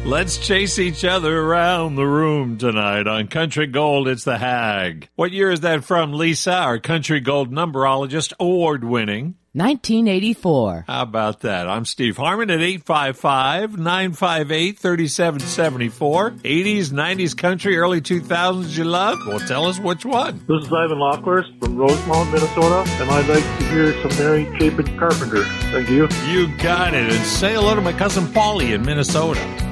Let's chase each other around the room tonight. On Country Gold, it's the Hag. What year is that from, Lisa? Our Country Gold numberologist, award-winning. 1984. How about that? I'm Steve Harmon at 855-958-3774. 80s, 90s country, early 2000s you love? Well, tell us which one. This is Ivan Lockhurst from Rosemount, Minnesota, and I'd like to hear some Mary Chapin Carpenter. Thank you. You got it. And say hello to my cousin Paulie in Minnesota.